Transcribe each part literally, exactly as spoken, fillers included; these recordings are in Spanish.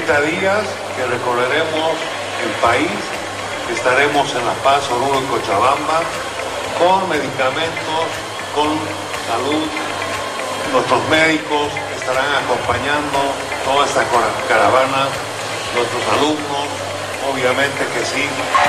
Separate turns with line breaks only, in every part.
treinta días que recorreremos el país, estaremos en La Paz, Oruro y Cochabamba, con medicamentos, con salud. Nuestros médicos estarán acompañando toda esta caravana, nuestros alumnos, obviamente que sí.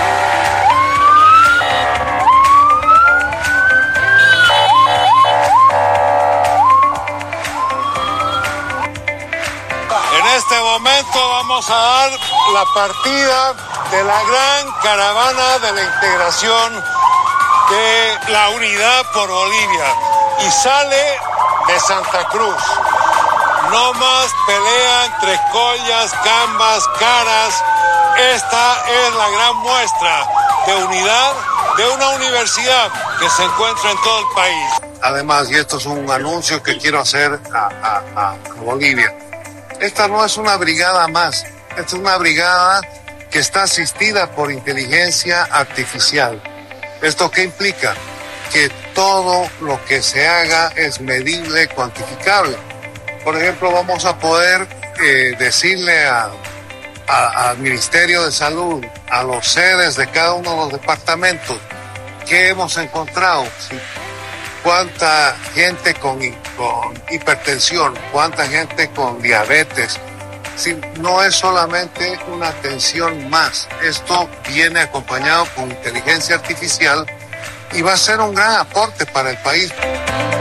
En este momento vamos a dar la partida de la gran caravana de la integración de la Unidad por Bolivia y sale de Santa Cruz. No más pelea entre collas, gambas, caras. Esta es la gran muestra de unidad de una universidad que se encuentra en todo el país. Además, y esto es un anuncio que quiero hacer a, a, a Bolivia, esta no es una brigada más, esta es una brigada que está asistida por inteligencia artificial. ¿Esto qué implica? Que todo lo que se haga es medible, cuantificable. Por ejemplo, vamos a poder eh, decirle a, a, al Ministerio de Salud, a los sedes de cada uno de los departamentos, qué hemos encontrado, ¿sí? Cuánta gente con, con hipertensión, cuánta gente con diabetes. Sí, no es solamente una atención más, esto viene acompañado con inteligencia artificial y va a ser un gran aporte para el país.